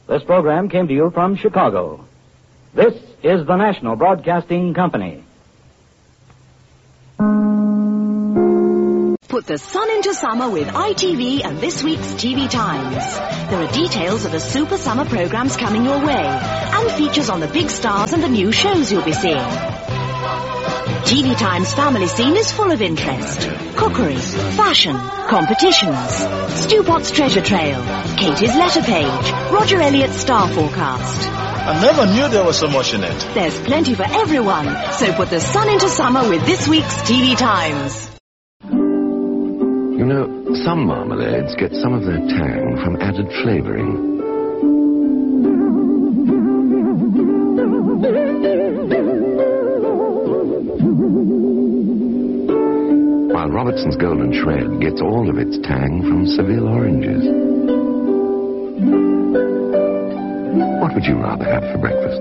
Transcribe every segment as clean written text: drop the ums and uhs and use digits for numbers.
This program came to you from Chicago. This is the National Broadcasting Company. Put the sun into summer with ITV and this week's TV Times. There are details of the super summer programs coming your way and features on the big stars and the new shows you'll be seeing. TV Times family scene is full of interest. Cookery, fashion, competitions, Stu Potts treasure trail, Katie's letter page, Roger Elliott's star forecast. I never knew there was so much in it. There's plenty for everyone, so put the sun into summer with this week's TV Times. You know, some marmalades get some of their tang from added flavoring. While Robertson's Golden Shred gets all of its tang from Seville oranges. What would you rather have for breakfast?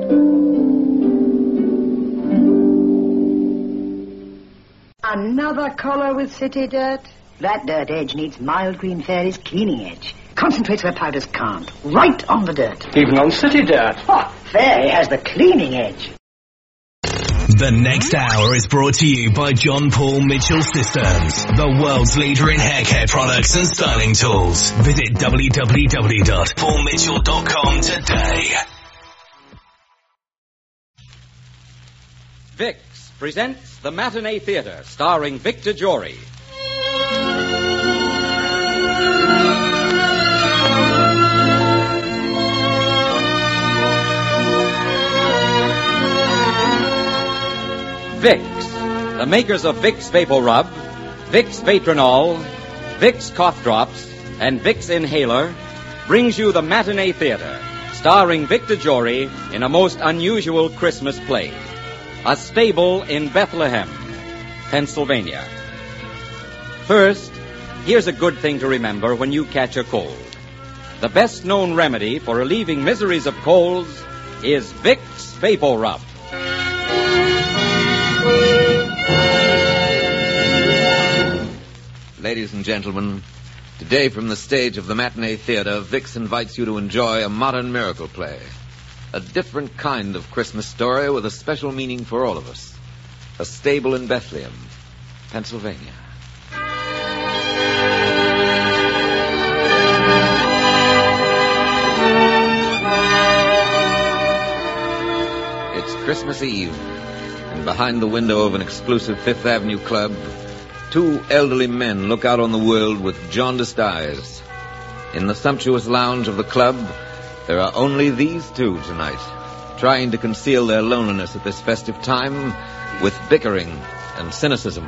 Another collar with city dirt? That dirt edge needs Mild Green Fairy's cleaning edge. Concentrates where powders can't. Right on the dirt. Even on city dirt. Oh, Fairy has the cleaning edge. The next hour is brought to you by John Paul Mitchell Systems, the world's leader in hair care products and styling tools. Visit www.paulmitchell.com today. Vicks presents The Matinee Theater, starring Victor Jory. Vicks, the makers of Vicks Vapor Rub, Vicks Vatronol, Vicks Cough Drops, and Vicks Inhaler, brings you The Matinee Theater, starring Victor Jory in a most unusual Christmas play. A Stable in Bethlehem, Pennsylvania. First, here's a good thing to remember when you catch a cold. The best-known remedy for relieving miseries of colds is Vicks Vapor Rub. Ladies and gentlemen, today from the stage of the Matinee Theater, Vicks invites you to enjoy a modern miracle play. A different kind of Christmas story with a special meaning for all of us. A Stable in Bethlehem, Pennsylvania. It's Christmas Eve, and behind the window of an exclusive Fifth Avenue club, two elderly men look out on the world with jaundiced eyes. In the sumptuous lounge of the club, there are only these two tonight, trying to conceal their loneliness at this festive time with bickering and cynicism.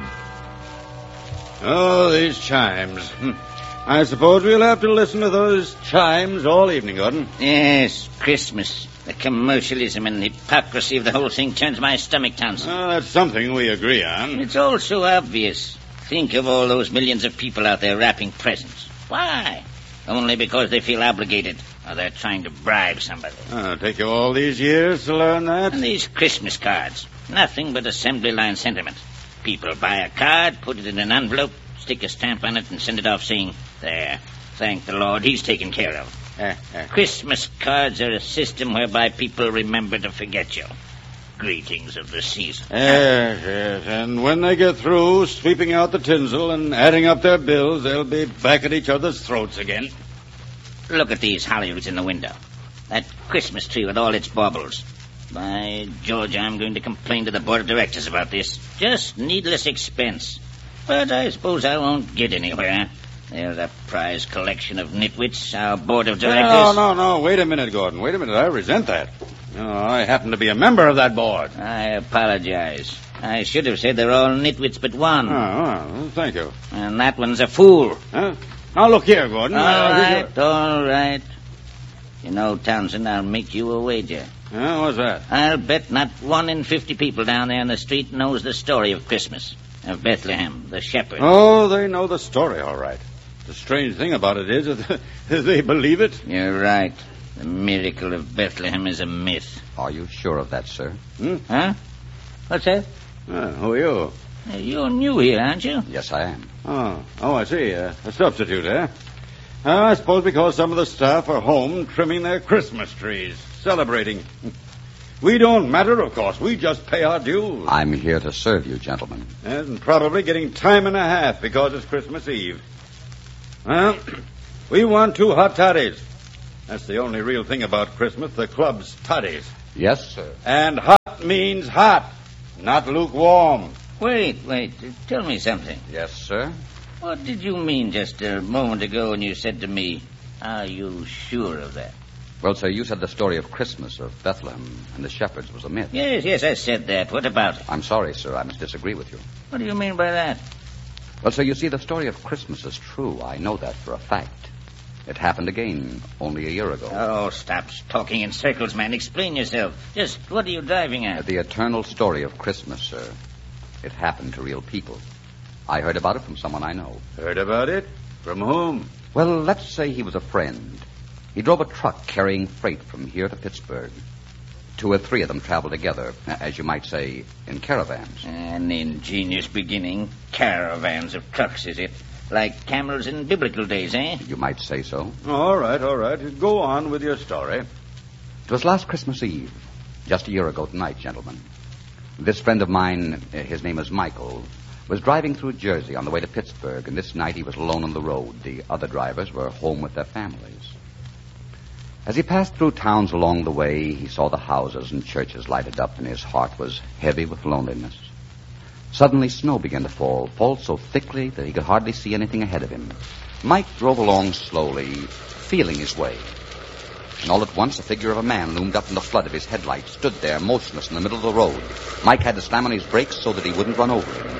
Oh, these chimes. I suppose we'll have to listen to those chimes all evening, Gordon. Yes, Christmas. The commercialism and hypocrisy of the whole thing turns my stomach tonsils. Oh, that's something we agree on. It's all so obvious. Think of all those millions of people out there wrapping presents. Why? Only because they feel obligated, or they're trying to bribe somebody. Oh, take you all these years to learn that? And these Christmas cards. Nothing but assembly line sentiment. People buy a card, put it in an envelope, stick a stamp on it, and send it off saying, there, thank the Lord, he's taken care of. Christmas cards are a system whereby people remember to forget you. Greetings of the season. Yes. And when they get through sweeping out the tinsel and adding up their bills, they'll be back at each other's throats again. Look at these hollyhoods in the window. That Christmas tree with all its baubles. By George, I'm going to complain to the board of directors about this. Just needless expense. But I suppose I won't get anywhere. There's a prize collection of nitwits, our board of directors. No. Wait a minute, Gordon. Wait a minute. I resent that. I happen to be a member of that board. I apologize. I should have said they're all nitwits but one. Oh, thank you. And that one's a fool. Huh? Now, look here, Gordon. All right. You know, Townsend, I'll make you a wager. What's that? I'll bet not 1 in 50 people down there in the street knows the story of Christmas, of Bethlehem, the shepherd. Oh, they know the story, all right. The strange thing about it is that they believe it. You're right. The miracle of Bethlehem is a myth. Are you sure of that, sir? Huh? What's that? Who are you? You're new here, aren't you? Yes, I am. Oh, I see. A substitute, eh? I suppose because some of the staff are home trimming their Christmas trees, celebrating. We don't matter, of course. We just pay our dues. I'm here to serve you, gentlemen. And probably getting time and a half because it's Christmas Eve. Well, we want 2 hot toddies. That's the only real thing about Christmas, the club's toddies. Yes, sir. And hot means hot, not lukewarm. Wait. Tell me something. Yes, sir. What did you mean just a moment ago when you said to me, are you sure of that? Well, sir, you said the story of Christmas of Bethlehem and the shepherds was a myth. Yes, I said that. What about it? I'm sorry, sir. I must disagree with you. What do you mean by that? Well, sir, you see, the story of Christmas is true. I know that for a fact. It happened again only a year ago. Oh, stop talking in circles, man. Explain yourself. Just what are you driving at? The eternal story of Christmas, sir. It happened to real people. I heard about it from someone I know. Heard about it? From whom? Well, let's say he was a friend. He drove a truck carrying freight from here to Pittsburgh. 2 or 3 of them traveled together, as you might say, in caravans. An ingenious beginning. Caravans of trucks, is it? Like camels in biblical days, eh? You might say so. All right. Go on with your story. It was last Christmas Eve, just a year ago tonight, gentlemen. This friend of mine, his name is Michael, was driving through Jersey on the way to Pittsburgh, and this night he was alone on the road. The other drivers were home with their families. As he passed through towns along the way, he saw the houses and churches lighted up, and his heart was heavy with loneliness. Suddenly, snow began to fall so thickly that he could hardly see anything ahead of him. Mike drove along slowly, feeling his way. And all at once, the figure of a man loomed up in the flood of his headlights, stood there, motionless in the middle of the road. Mike had to slam on his brakes so that he wouldn't run over him.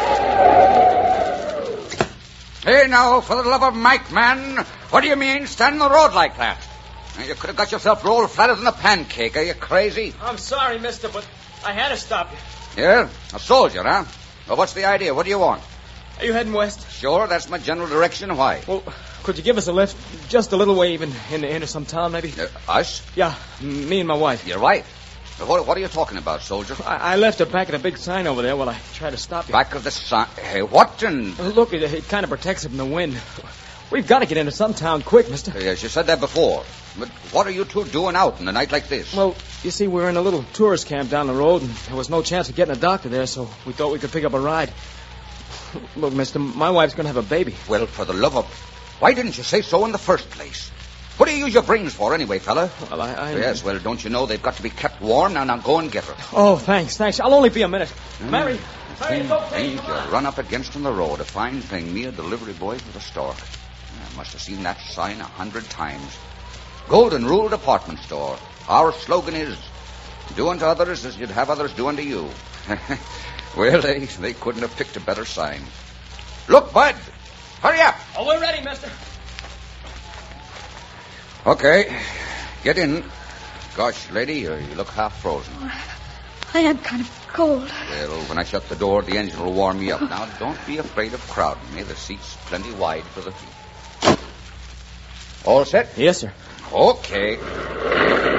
Hey, now, for the love of Mike, man, what do you mean stand in the road like that? You could have got yourself rolled flatter than a pancake. Are you crazy? I'm sorry, mister, but I had to stop you. Yeah? A soldier, huh? Well, what's the idea? What do you want? Are you heading west? Sure, that's my general direction. Why? Well, could you give us a lift? Just a little way even into some town, maybe? Us? Yeah, me and my wife. Your wife? What are you talking about, soldier? I left her back of the big sign over there while I tried to stop you. Back of the sign? Hey, what in... Look, it kind of protects it from the wind. We've got to get into some town quick, mister. Yes, you said that before. But what are you two doing out in a night like this? Well, you see, we're in a little tourist camp down the road, and there was no chance of getting a doctor there, so we thought we could pick up a ride. Look, mister, my wife's going to have a baby. Well, for the love of... Why didn't you say so in the first place? What do you use your brains for anyway, fella? Well, I... Yes, well, don't you know they've got to be kept warm? Now go and get her. Oh, thanks. I'll only be a minute. Mary, it's okay. You run up against on the road. A fine thing. Me, a delivery boy for the store. I must have seen that sign 100 times. Golden Rule Department Store. Our slogan is, do unto others as you'd have others do unto you. Well, they couldn't have picked a better sign. Look, Bud. Hurry up. Oh, we're ready, mister. Okay. Get in. Gosh, lady, you look half frozen. I am kind of cold. Well, when I shut the door, the engine will warm you up. Now, don't be afraid of crowding me. The seat's plenty wide for the feet. All set? Yes, sir. Okay.